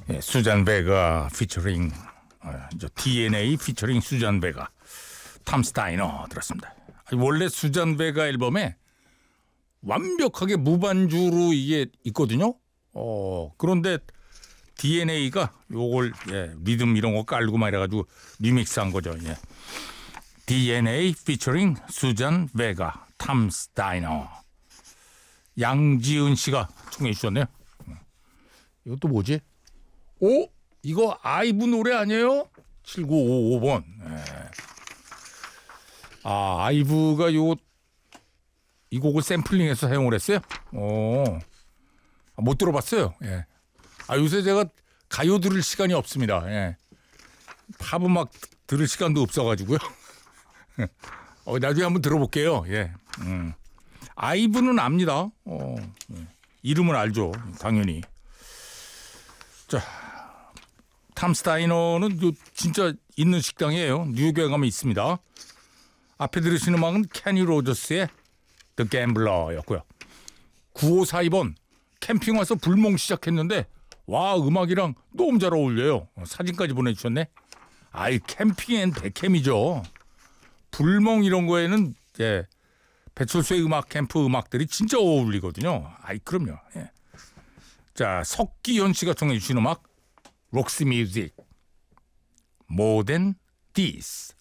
예, 수잔 베가 피처링 DNA 피처링 수잔 베가 탐 스타이너 들었습니다. 원래 수잔 베가 앨범에 완벽하게 무반주로 이게 있거든요. 그런데 DNA가 요걸 리듬 이런 거 깔고 막 이래가지고 리믹스한 거죠. 예. DNA 피처링 수잔 베가 탐 스타이너. 양지은 씨가 청해 주셨네요. 이것도 뭐지? 이거 아이브 노래 아니에요? 7955번. 아이브가 이 곡을 샘플링해서 사용을 했어요? 못 들어봤어요. 예. 요새 제가 가요 들을 시간이 없습니다. 예. 팝은 막 들을 시간도 없어가지고요. 나중에 한번 들어볼게요. 예. 아이브는 압니다. 이름은 알죠. 당연히. 자, 탐 스타이너는 진짜 있는 식당이에요. 뉴욕에 가면 있습니다. 앞에 들으신 음악은 케니 로저스의 The Gambler였고요. 9542번 캠핑 와서 불멍 시작했는데 와 음악이랑 너무 잘 어울려요. 사진까지 보내주셨네. 캠핑엔 백캠이죠. 불멍 이런 거에는 배철수의 음악 캠프 음악들이 진짜 어울리거든요. 그럼요. 예. 자, 석기현 씨가 청해 주신 음악 록시 뮤직 More Than This.